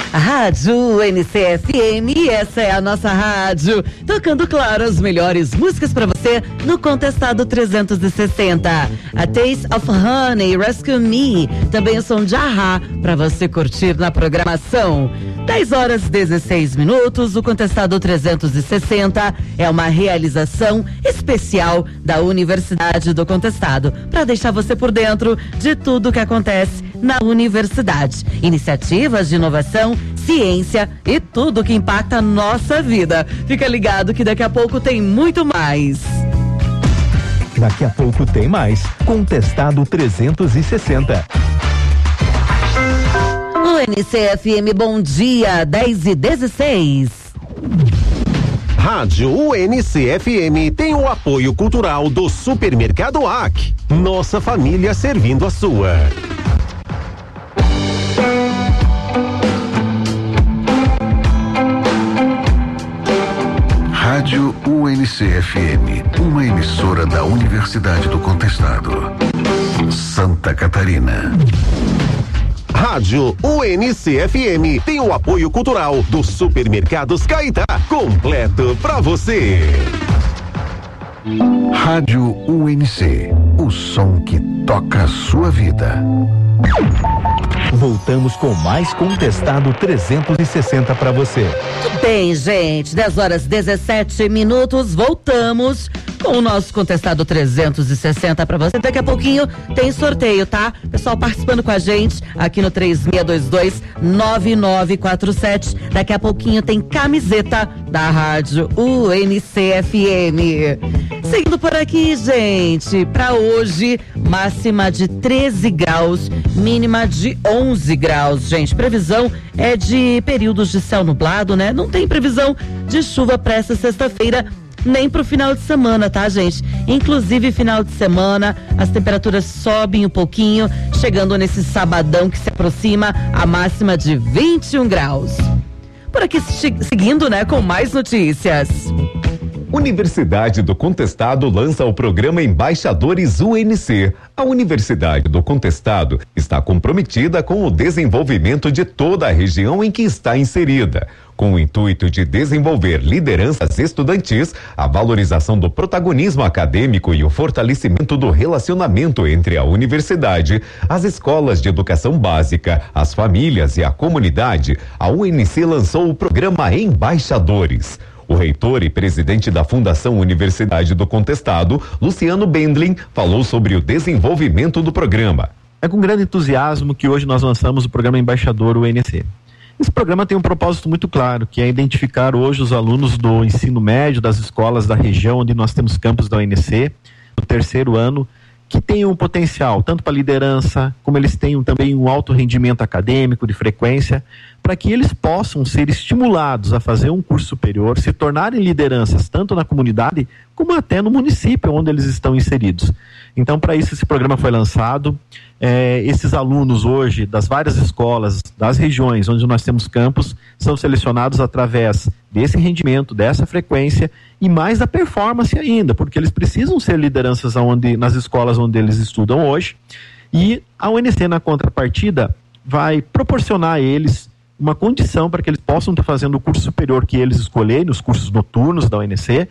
A Rádio NCFM, essa é a nossa rádio, tocando, claro, as melhores músicas pra você no Contestado 360. A Taste of Honey, Rescue Me, também o som de Ahá pra você curtir na programação. 10h16, o Contestado 360 é uma realização especial da Universidade do Contestado, para deixar você por dentro de tudo que acontece na universidade. Iniciativas de inovação, ciência e tudo que impacta a nossa vida. Fica ligado que daqui a pouco tem muito mais. Daqui a pouco tem mais. Contestado 360. O NCFM, bom dia, 10h16. Rádio UNCFM tem o apoio cultural do Supermercado AC. Nossa família servindo a sua. Rádio UNCFM, uma emissora da Universidade do Contestado, Santa Catarina. Rádio UNCFM tem o apoio cultural do Supermercados Caetá, completo pra você. Rádio UNC, o som que toca a sua vida. Voltamos com mais Contestado 360 para você. Tudo bem, gente, 10h17, voltamos com o nosso Contestado 360 para você. Daqui a pouquinho tem sorteio, tá? Pessoal participando com a gente aqui no 3622-9947. Daqui a pouquinho tem camiseta da Rádio UNCFM. Seguindo por aqui, gente, para hoje, máxima de 13 graus, mínima de 11 graus, gente. Previsão é de períodos de céu nublado, né? Não tem previsão de chuva para essa sexta-feira, nem pro final de semana, tá, gente? Inclusive, final de semana, as temperaturas sobem um pouquinho, chegando nesse sabadão que se aproxima, a máxima de 21 graus. Por aqui, seguindo, né, com mais notícias. Universidade do Contestado lança o programa Embaixadores UNC. A Universidade do Contestado está comprometida com o desenvolvimento de toda a região em que está inserida, com o intuito de desenvolver lideranças estudantis, a valorização do protagonismo acadêmico e o fortalecimento do relacionamento entre a universidade, as escolas de educação básica, as famílias e a comunidade. A UNC lançou o programa Embaixadores. O reitor e presidente da Fundação Universidade do Contestado, Luciano Bendlin, falou sobre o desenvolvimento do programa. É com grande entusiasmo que hoje nós lançamos o programa Embaixador UNC. Esse programa tem um propósito muito claro, que é identificar hoje os alunos do ensino médio, das escolas da região onde nós temos campus da UNC, no terceiro ano, que tenham um potencial, tanto para liderança, como eles tenham também um alto rendimento acadêmico de frequência, para que eles possam ser estimulados a fazer um curso superior, se tornarem lideranças tanto na comunidade, como até no município onde eles estão inseridos. Então, para isso, esse programa foi lançado. Esses alunos hoje, das várias escolas, das regiões onde nós temos campus, são selecionados através desse rendimento, dessa frequência e mais da performance ainda, porque eles precisam ser lideranças nas escolas onde eles estudam hoje. E a UNC, na contrapartida, vai proporcionar a eles uma condição para que eles possam estar fazendo o curso superior que eles escolherem, os cursos noturnos da UNC,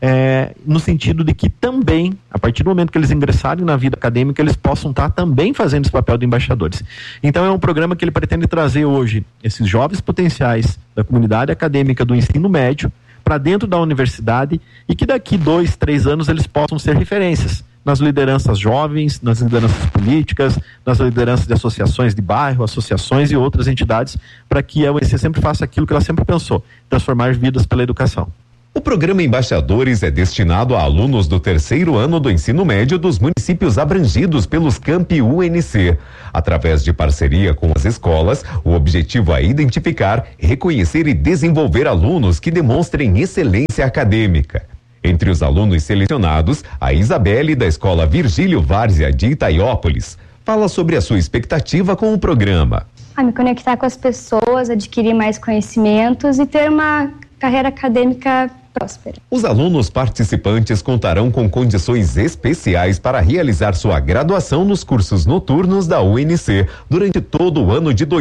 no sentido de que também, a partir do momento que eles ingressarem na vida acadêmica, eles possam estar também fazendo esse papel de embaixadores. Então é um programa que ele pretende trazer hoje esses jovens potenciais da comunidade acadêmica do ensino médio para dentro da universidade e que daqui 2, 3 anos eles possam ser referências nas lideranças jovens, nas lideranças políticas, nas lideranças de associações de bairro, associações e outras entidades, para que a UNC sempre faça aquilo que ela sempre pensou, transformar vidas pela educação. O programa Embaixadores é destinado a alunos do terceiro ano do ensino médio dos municípios abrangidos pelos campi UNC. Através de parceria com as escolas, o objetivo é identificar, reconhecer e desenvolver alunos que demonstrem excelência acadêmica. Entre os alunos selecionados, a Isabelle, da Escola Virgílio Várzea de Itaiópolis, fala sobre a sua expectativa com o programa. Me conectar com as pessoas, adquirir mais conhecimentos e ter uma carreira acadêmica próspera. Os alunos participantes contarão com condições especiais para realizar sua graduação nos cursos noturnos da UNC durante todo o ano de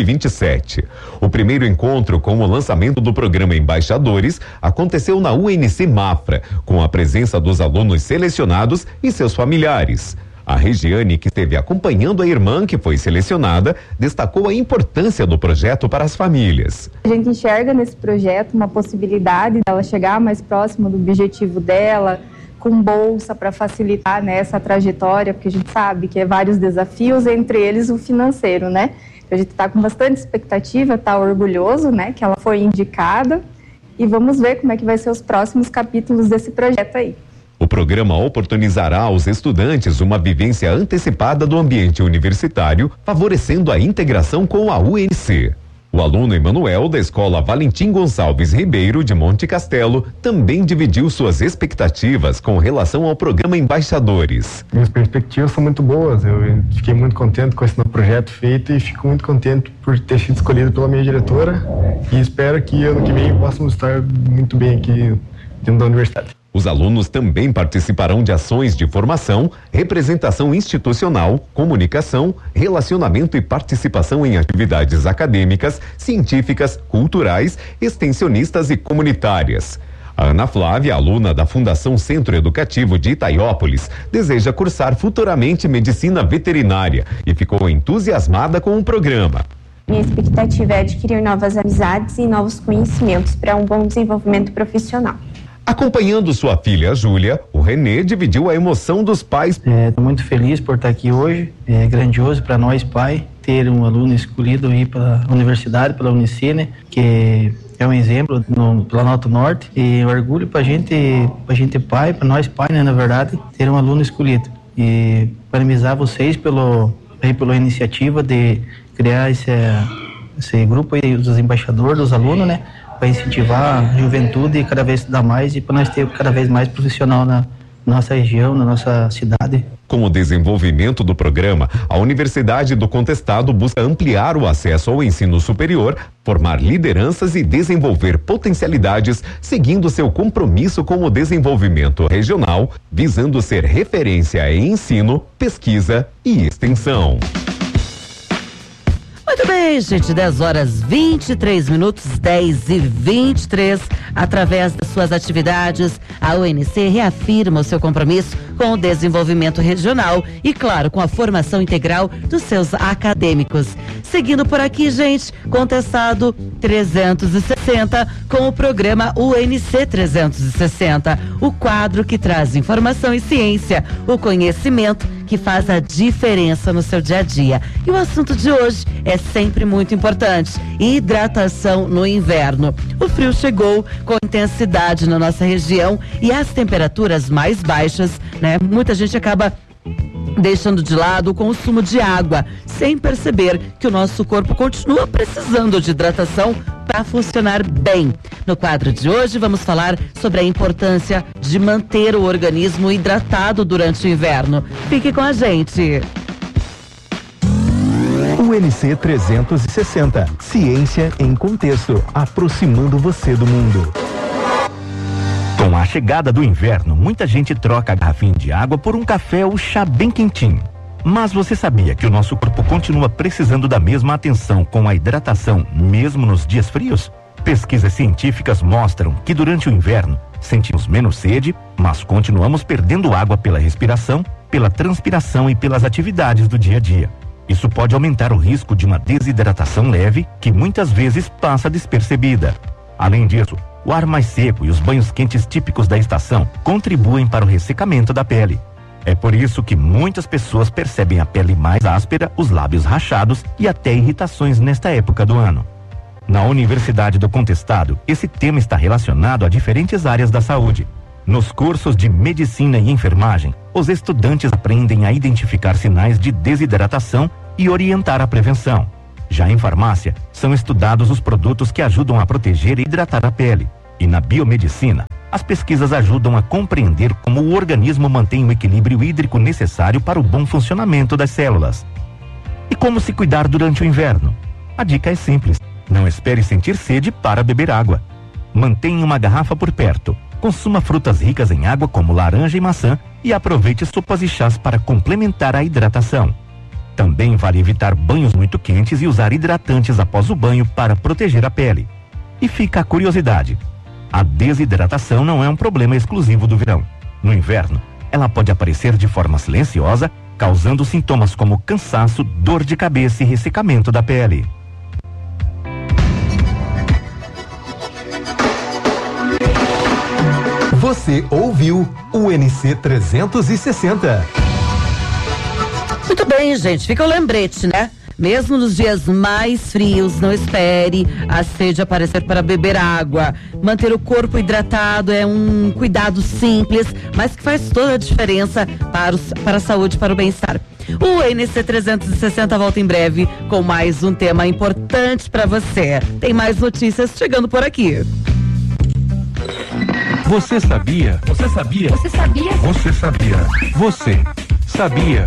2027. O primeiro encontro com o lançamento do programa Embaixadores aconteceu na UNC Mafra, com a presença dos alunos selecionados e seus familiares. A Regiane, que esteve acompanhando a irmã que foi selecionada, destacou a importância do projeto para as famílias. A gente enxerga nesse projeto uma possibilidade dela chegar mais próximo do objetivo dela, com bolsa para facilitar, né, essa trajetória, porque a gente sabe que é vários desafios, entre eles o financeiro, né? A gente está com bastante expectativa, está orgulhoso, né, que ela foi indicada, e vamos ver como é que vai ser os próximos capítulos desse projeto aí. O programa oportunizará aos estudantes uma vivência antecipada do ambiente universitário, favorecendo a integração com a UNC. O aluno Emanuel, da Escola Valentim Gonçalves Ribeiro, de Monte Castelo, também dividiu suas expectativas com relação ao programa Embaixadores. Minhas perspectivas são muito boas, eu fiquei muito contente com esse novo projeto feito e fico muito contente por ter sido escolhido pela minha diretora e espero que ano que vem possamos estar muito bem aqui dentro da universidade. Os alunos também participarão de ações de formação, representação institucional, comunicação, relacionamento e participação em atividades acadêmicas, científicas, culturais, extensionistas e comunitárias. A Ana Flávia, aluna da Fundação Centro Educativo de Itaiópolis, deseja cursar futuramente medicina veterinária e ficou entusiasmada com o programa. Minha expectativa é adquirir novas amizades e novos conhecimentos para um bom desenvolvimento profissional. Acompanhando sua filha Júlia, o Renê dividiu a emoção dos pais. Estou muito feliz por estar aqui hoje. É grandioso para nós, pai, ter um aluno escolhido aí pela universidade, pela UNC, né? Que é um exemplo no Planalto Norte. E orgulho para a gente pai, para nós pai, né? Na verdade, ter um aluno escolhido. E parabenizar vocês pela iniciativa de criar esse grupo aí dos embaixadores, dos alunos, né? Para incentivar a juventude e cada vez estudar mais e para nós ter cada vez mais profissional na nossa região, na nossa cidade. Com o desenvolvimento do programa, a Universidade do Contestado busca ampliar o acesso ao ensino superior, formar lideranças e desenvolver potencialidades, seguindo seu compromisso com o desenvolvimento regional, visando ser referência em ensino, pesquisa e extensão. Muito bem, gente, 10h23, 10h23, através das suas atividades, a UNC reafirma o seu compromisso com o desenvolvimento regional e, claro, com a formação integral dos seus acadêmicos. Seguindo por aqui, gente, Contestado 360 com o programa UNC 360, o quadro que traz informação e ciência, o conhecimento que faz a diferença no seu dia a dia. E o assunto de hoje é sempre muito importante: hidratação no inverno. O frio chegou com intensidade na nossa região e as temperaturas mais baixas, né? Muita gente acaba deixando de lado o consumo de água, sem perceber que o nosso corpo continua precisando de hidratação para funcionar bem. No quadro de hoje vamos falar sobre a importância de manter o organismo hidratado durante o inverno. Fique com a gente. UNC 360, ciência em contexto, aproximando você do mundo. Com a chegada do inverno, muita gente troca a garrafinha de água por um café ou chá bem quentinho. Mas você sabia que o nosso corpo continua precisando da mesma atenção com a hidratação, mesmo nos dias frios? Pesquisas científicas mostram que durante o inverno sentimos menos sede, mas continuamos perdendo água pela respiração, pela transpiração e pelas atividades do dia a dia. Isso pode aumentar o risco de uma desidratação leve, que muitas vezes passa despercebida. Além disso, o ar mais seco e os banhos quentes típicos da estação contribuem para o ressecamento da pele. É por isso que muitas pessoas percebem a pele mais áspera, os lábios rachados e até irritações nesta época do ano. Na Universidade do Contestado, esse tema está relacionado a diferentes áreas da saúde. Nos cursos de medicina e enfermagem, os estudantes aprendem a identificar sinais de desidratação e orientar a prevenção. Já em farmácia, são estudados os produtos que ajudam a proteger e hidratar a pele. E na biomedicina, as pesquisas ajudam a compreender como o organismo mantém o equilíbrio hídrico necessário para o bom funcionamento das células. E como se cuidar durante o inverno? A dica é simples: não espere sentir sede para beber água. Mantenha uma garrafa por perto. Consuma frutas ricas em água como laranja e maçã e aproveite sopas e chás para complementar a hidratação. Também vale evitar banhos muito quentes e usar hidratantes após o banho para proteger a pele. E fica a curiosidade: a desidratação não é um problema exclusivo do verão. No inverno, ela pode aparecer de forma silenciosa, causando sintomas como cansaço, dor de cabeça e ressecamento da pele. Você ouviu o NC 360. Muito bem, gente. Fica o lembrete, né? Mesmo nos dias mais frios, não espere a sede aparecer para beber água. Manter o corpo hidratado é um cuidado simples, mas que faz toda a diferença para a saúde e para o bem-estar. O NC 360 volta em breve com mais um tema importante para você. Tem mais notícias chegando por aqui. Você sabia? Você sabia? Você sabia? Você sabia? Você sabia?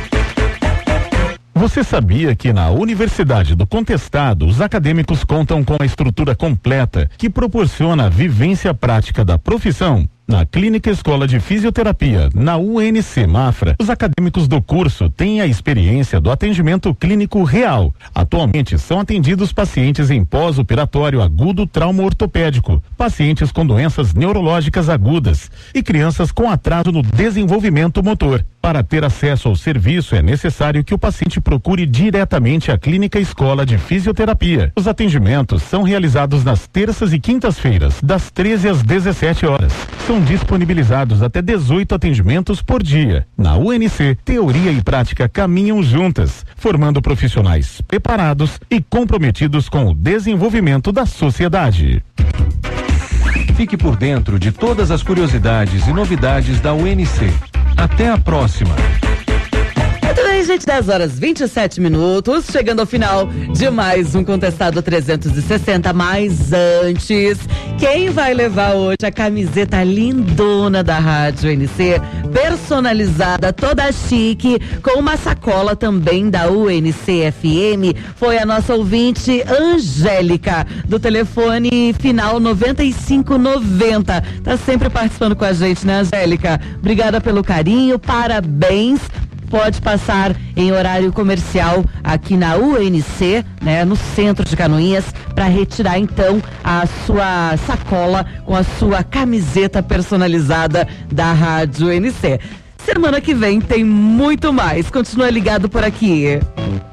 Você sabia que na Universidade do Contestado os acadêmicos contam com a estrutura completa que proporciona a vivência prática da profissão? Na Clínica Escola de Fisioterapia, na UNC Mafra, os acadêmicos do curso têm a experiência do atendimento clínico real. Atualmente são atendidos pacientes em pós-operatório agudo trauma ortopédico, pacientes com doenças neurológicas agudas e crianças com atraso no desenvolvimento motor. Para ter acesso ao serviço é necessário que o paciente procure diretamente a Clínica Escola de Fisioterapia. Os atendimentos são realizados nas terças e quintas-feiras, das 13 às 17 horas. São disponibilizados até 18 atendimentos por dia. Na UNC, teoria e prática caminham juntas, formando profissionais preparados e comprometidos com o desenvolvimento da sociedade. Fique por dentro de todas as curiosidades e novidades da UNC. Até a próxima. Muito bem, gente, 10h27, chegando ao final de mais um Contestado 360, mas antes, quem vai levar hoje a camiseta lindona da Rádio UNC, personalizada, toda chique, com uma sacola também da UNC FM, foi a nossa ouvinte Angélica, do telefone final 9590, tá sempre participando com a gente, né, Angélica? Obrigada pelo carinho, parabéns. Pode passar em horário comercial aqui na UNC, né, no centro de Canoinhas, para retirar então a sua sacola com a sua camiseta personalizada da Rádio UNC. Semana que vem tem muito mais. Continua ligado por aqui.